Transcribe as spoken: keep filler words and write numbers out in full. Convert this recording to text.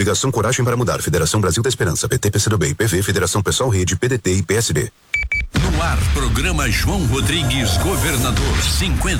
Coligação Coragem para Mudar, Federação Brasil da Esperança, P T, P C do B, P V, Federação Pessoal Rede, P D T e P S D. No ar, programa João Rodrigues, governador, cinquenta